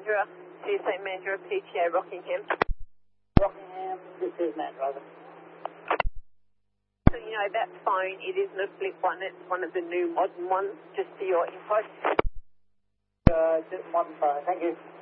Mandurah to St Mandurah PTA Rockingham. Rockingham, this is Matt Rover. So you know that phone, it isn't a flip one, it's one of the new modern ones, just for your info. Just modern phone, thank you.